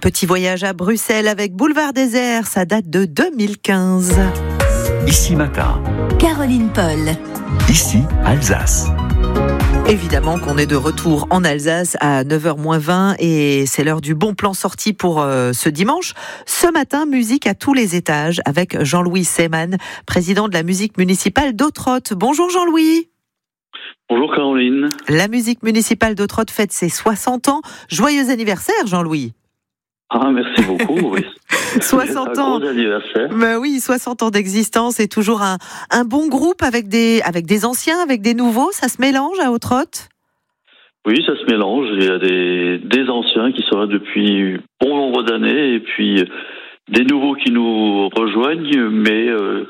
petit voyage à Bruxelles avec Boulevard Désert, ça date de 2015. Ici Matin, Caroline Paul. ici Alsace. Évidemment qu'on est de retour en Alsace à 9h-20 et c'est l'heure du bon plan sorti pour ce dimanche. Ce matin, musique à tous les étages avec Jean-Louis Seyman, président de la musique municipale d'Ottrott. Bonjour Jean-Louis. Bonjour Caroline. La musique municipale d'Ottrott fête ses 60 ans. Joyeux anniversaire Jean-Louis. Ah, merci beaucoup. Oui. 60 ans. Un gros anniversaire. Ben oui, 60 ans d'existence et toujours un bon groupe avec des anciens, avec des nouveaux. Ça se mélange à Ottrott ? Oui, ça se mélange. Il y a des anciens qui sont là depuis bon nombre d'années et puis des nouveaux qui nous rejoignent, mais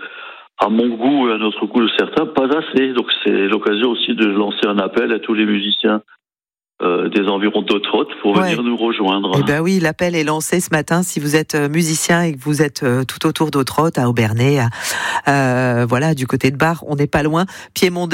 à mon goût et à notre goût de certains, pas assez. Donc c'est l'occasion aussi de lancer un appel à tous les musiciens des environs d'Ottrott pour venir nous rejoindre. Eh ben oui, l'appel est lancé ce matin. Si vous êtes musicien et que vous êtes tout autour d'Ottrott, à Obernai, voilà, du côté de Bar, on n'est pas loin. Piémont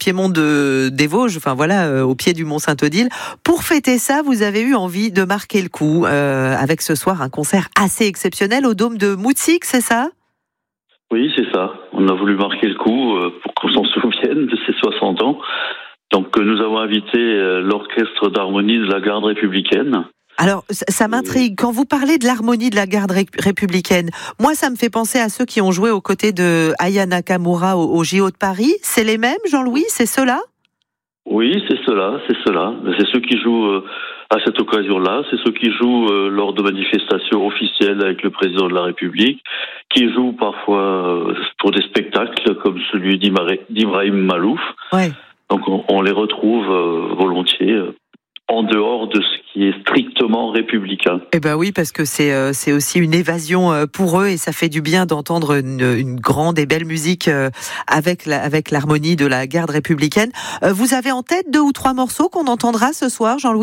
des Vosges, enfin voilà, au pied du Mont Saint-Odile. Pour fêter ça, vous avez eu envie de marquer le coup avec ce soir un concert assez exceptionnel au Dôme de Moutsig, c'est ça ? Oui, c'est ça. On a voulu marquer le coup pour qu'on s'en souvienne de ces 60 ans. Donc nous avons invité l'orchestre d'harmonie de la garde républicaine. Alors, ça m'intrigue. Quand vous parlez de l'harmonie de la garde républicaine, moi, ça me fait penser à ceux qui ont joué aux côtés de Aya Nakamura au JO de Paris. C'est les mêmes, Jean-Louis ? C'est ceux-là ? Oui, c'est ceux-là. C'est ceux qui jouent à cette occasion-là. C'est ceux qui jouent lors de manifestations officielles avec le président de la République, qui jouent parfois pour des spectacles comme celui d'Ibrahim Malouf. Ouais. Donc on les retrouve volontiers en dehors de ce qui est strictement républicain. Eh ben oui, parce que c'est aussi une évasion pour eux et ça fait du bien d'entendre une grande et belle musique avec l'harmonie de la garde républicaine. Vous avez en tête 2 ou 3 morceaux qu'on entendra ce soir, Jean-Louis ?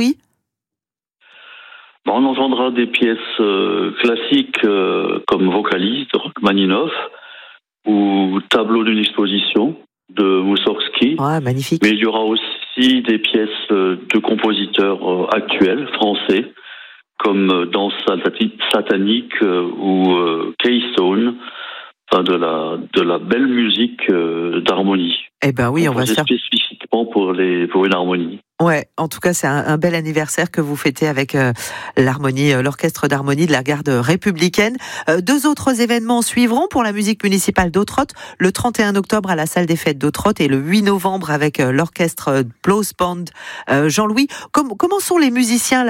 On entendra des pièces classiques comme Vocaliste de Rachmaninoff ou Tableau d'une exposition de Moussorgsky. Ouais, magnifique. Mais il y aura aussi des pièces de compositeurs actuels, français, comme Danse satanique ou Keystone, enfin de la belle musique d'harmonie. Eh ben oui, on va faire spécifiquement pour une harmonie. Ouais, en tout cas, c'est un bel anniversaire que vous fêtez avec l'orchestre d'harmonie de la garde républicaine. 2 autres événements suivront pour la musique municipale d'Ottrott, le 31 octobre à la salle des fêtes d'Ottrott et le 8 novembre avec l'orchestre Blues Band. Jean-Louis, comment sont les musiciens là ce matin ?